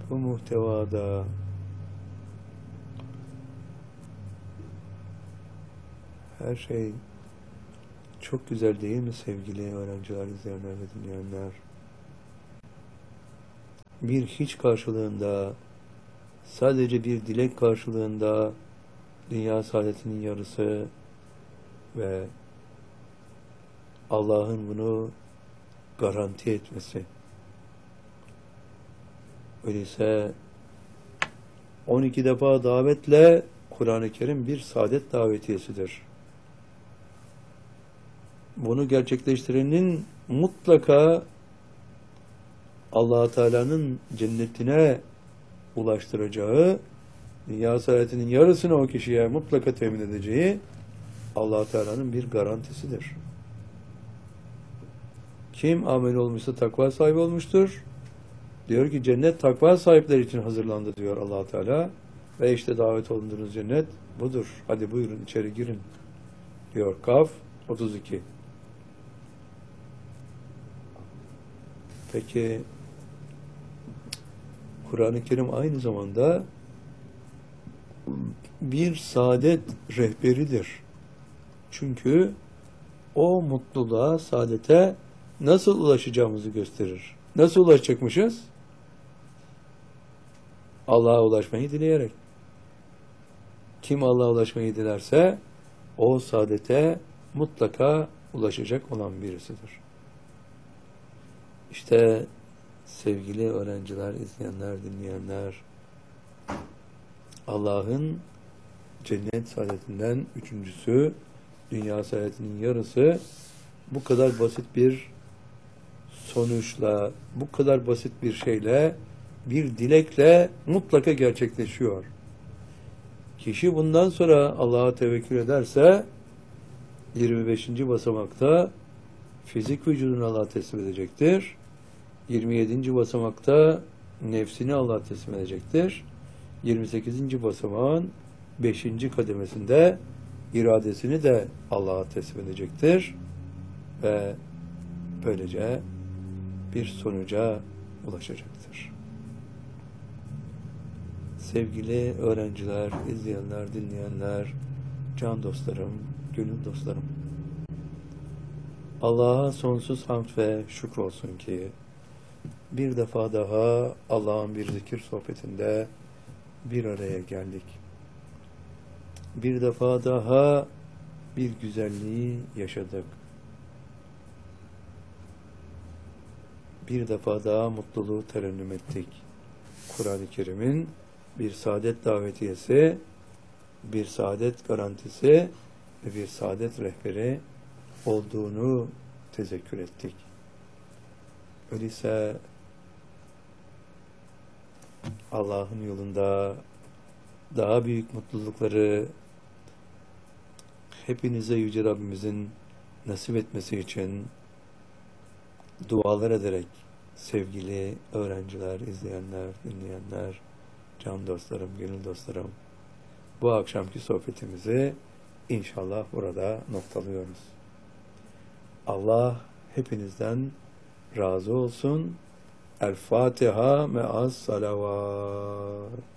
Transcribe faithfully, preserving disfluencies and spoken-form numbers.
bu muhtevada her şey çok güzel değil mi sevgili öğrenciler, izleyenler ve dinleyenler? Bir hiç karşılığında, sadece bir dilek karşılığında dünya saadetinin yarısı ve Allah'ın bunu garanti etmesi. Öyleyse on iki defa davetle Kur'an-ı Kerim bir saadet davetiyesidir. Bunu gerçekleştirenin mutlaka Allah Teala'nın cennetine ulaştıracağı, dünya saadetinin yarısını o kişiye mutlaka temin edeceği Allah Teala'nın bir garantisidir. Kim amel olmuşsa takva sahibi olmuştur. Diyor ki cennet takva sahipleri için hazırlandı diyor Allah Teala. Ve işte davet olunduğunuz cennet budur. Hadi buyurun içeri girin diyor Kaf otuz iki. Peki Kur'an-ı Kerim aynı zamanda bir saadet rehberidir. Çünkü o mutluluğa, saadete nasıl ulaşacağımızı gösterir. Nasıl ulaşacakmışız? Allah'a ulaşmayı dileyerek. Kim Allah'a ulaşmayı dilerse o saadete mutlaka ulaşacak olan birisidir. İşte sevgili öğrenciler, izleyenler, dinleyenler, Allah'ın cennet saadetinden üçüncüsü, dünya saadetinin yarısı bu kadar basit bir sonuçla, bu kadar basit bir şeyle, bir dilekle mutlaka gerçekleşiyor. Kişi bundan sonra Allah'a tevekkül ederse yirmi beşinci basamakta fizik vücudunu Allah'a teslim edecektir. yirmi yedinci basamakta nefsini Allah'a teslim edecektir. yirmi sekizinci basamağın beşinci kademesinde iradesini de Allah'a teslim edecektir. Ve böylece bir sonuca ulaşacaktır. Sevgili öğrenciler, izleyenler, dinleyenler, can dostlarım, gönül dostlarım, Allah'a sonsuz hamd ve şükür olsun ki bir defa daha Allah'ın bir zikir sohbetinde bir araya geldik. Bir defa daha bir güzelliği yaşadık. Bir defa daha mutluluğu terennüm ettik. Kur'an-ı Kerim'in bir saadet davetiyesi, bir saadet garantisi ve bir saadet rehberi olduğunu tezekkür ettik. Öyleyse Allah'ın yolunda daha büyük mutlulukları hepinize Yüce Rabbimizin nasip etmesi için dualar ederek sevgili öğrenciler, izleyenler, dinleyenler, can dostlarım, gönül dostlarım, bu akşamki sohbetimizi inşallah burada noktalıyoruz. Allah hepinizden razı olsun. El Fatiha me'as salavat.